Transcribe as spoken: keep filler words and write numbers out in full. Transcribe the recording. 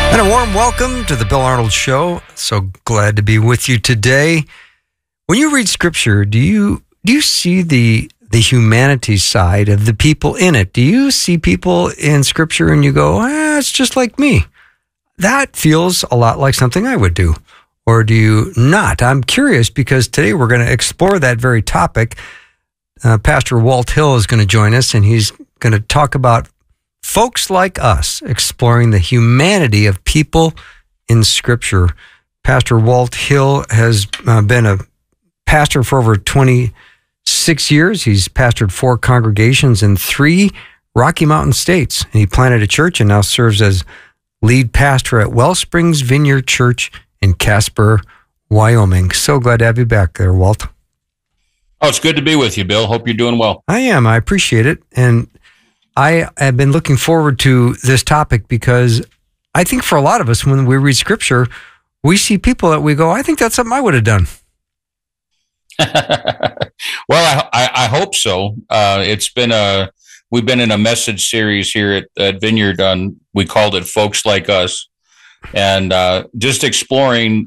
And a warm welcome to the Bill Arnold Show. So glad to be with you today. When you read Scripture, do you do you see the the humanity side of the people in it? Do you see people in Scripture and you go, ah, it's just like me? That feels a lot like something I would do. Or do you not? I'm curious because today we're going to explore that very topic. Uh, Pastor Walt Hill is going to join us, and he's going to talk about folks like us, exploring the humanity of people in Scripture. Pastor Walt Hill has uh, been a pastor for over twenty-six years. He's pastored four congregations in three Rocky Mountain states. And he planted a church and now serves as lead pastor at Wellsprings Vineyard Church in Casper, Wyoming. So glad to have you back there, Walt. Oh, it's good to be with you, Bill. Hope you're doing well. I am. I appreciate it. And I have been looking forward to this topic because I think for a lot of us, when we read Scripture, we see people that we go, I think that's something I would have done. Well, I, I, I hope so. Uh, it's been a we've been in a message series here at, at Vineyard on we called it "Folks Like Us," and uh, just exploring